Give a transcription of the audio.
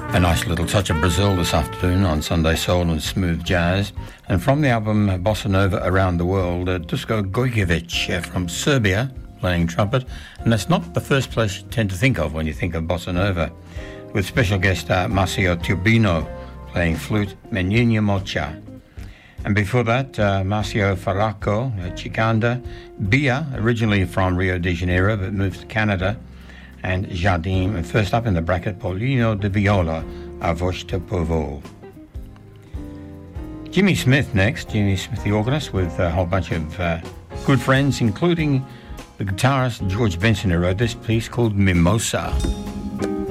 A nice little touch of Brazil this afternoon on Sunday Soul and Smooth Jazz. And from the album Bossa Nova Around the World, Dusko Gojkovic from Serbia playing trumpet. And that's not the first place you tend to think of when you think of Bossa Nova. With special guest Marcio Turbino playing flute, Menina Mocha. And before that, Marcio Faraco, Chicanda, Bia, originally from Rio de Janeiro but moved to Canada, and Jardim, and first up in the bracket, Paulino de Viola, A Voz do Povo. Jimmy Smith next, Jimmy Smith the organist, with a whole bunch of good friends, including the guitarist George Benson, who wrote this piece called Mimosa.